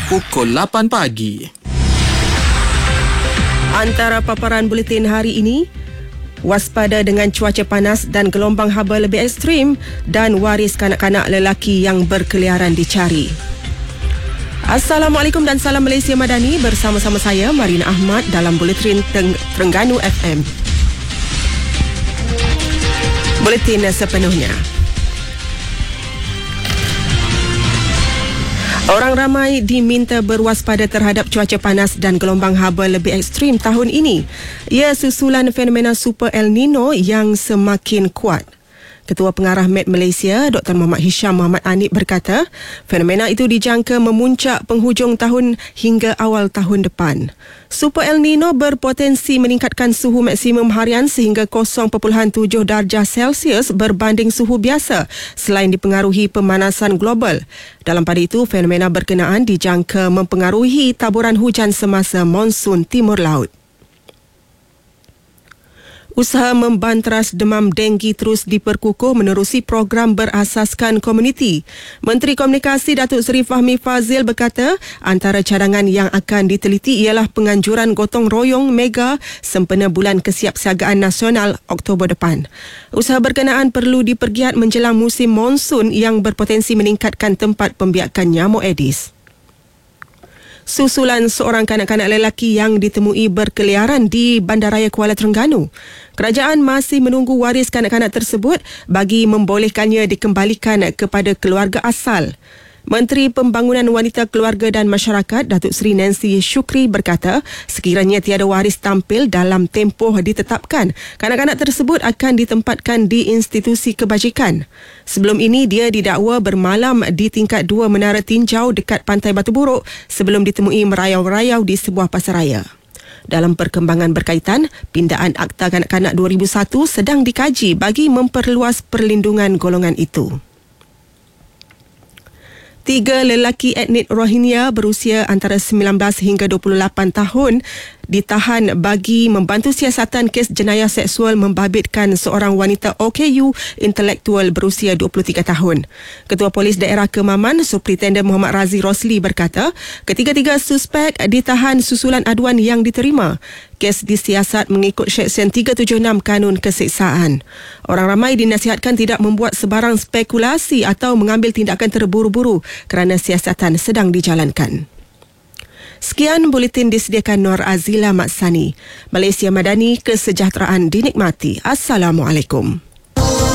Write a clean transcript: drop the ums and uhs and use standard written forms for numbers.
pukul 8 pagi. Antara paparan buletin hari ini, waspada dengan cuaca panas dan gelombang haba lebih ekstrim dan waris kanak-kanak lelaki yang berkeliaran dicari. Assalamualaikum dan salam Malaysia Madani, bersama-sama saya Marina Ahmad dalam Buletin Terengganu FM. Buletin sepenuhnya. Orang ramai diminta berwaspada terhadap cuaca panas dan gelombang haba lebih ekstrim tahun ini. Ia susulan fenomena Super El Nino yang semakin kuat. Ketua Pengarah Met Malaysia, Dr. Muhammad Hisham Muhammad Anip berkata, fenomena itu dijangka memuncak penghujung tahun hingga awal tahun depan. Super El Nino berpotensi meningkatkan suhu maksimum harian sehingga 0.7 darjah Celsius berbanding suhu biasa selain dipengaruhi pemanasan global. Dalam pada itu, fenomena berkenaan dijangka mempengaruhi taburan hujan semasa monsun Timur Laut. Usaha membanteras demam denggi terus diperkukuh menerusi program berasaskan komuniti. Menteri Komunikasi Datuk Seri Fahmi Fazil berkata, antara cadangan yang akan diteliti ialah penganjuran gotong royong mega sempena Bulan Kesiapsiagaan Nasional Oktober depan. Usaha berkenaan perlu dipergiat menjelang musim monsun yang berpotensi meningkatkan tempat pembiakan nyamuk Aedes. Susulan seorang kanak-kanak lelaki yang ditemui berkeliaran di Bandaraya Kuala Terengganu. Kerajaan masih menunggu waris kanak-kanak tersebut bagi membolehkannya dikembalikan kepada keluarga asal. Menteri Pembangunan Wanita, Keluarga dan Masyarakat, Datuk Seri Nancy Shukri berkata, sekiranya tiada waris tampil dalam tempoh ditetapkan, kanak-kanak tersebut akan ditempatkan di institusi kebajikan. Sebelum ini, dia didakwa bermalam di tingkat 2 Menara Tinjau dekat Pantai Batu Buruk sebelum ditemui merayau-rayau di sebuah pasaraya. Dalam perkembangan berkaitan, pindaan Akta Kanak-kanak 2001 sedang dikaji bagi memperluas perlindungan golongan itu. 3 lelaki etnik Rohingya berusia antara 19 hingga 28 tahun ditahan bagi membantu siasatan kes jenayah seksual membabitkan seorang wanita OKU intelektual berusia 23 tahun. Ketua Polis Daerah Kemaman, Superintendent Muhammad Razi Rosli berkata, ketiga-tiga suspek ditahan susulan aduan yang diterima. Kes disiasat mengikut Seksyen 376 Kanun Keseksaan. Orang ramai dinasihatkan tidak membuat sebarang spekulasi atau mengambil tindakan terburu-buru kerana siasatan sedang dijalankan. Sekian buletin disediakan Nur Azila Maksani. Malaysia Madani, kesejahteraan dinikmati. Assalamualaikum.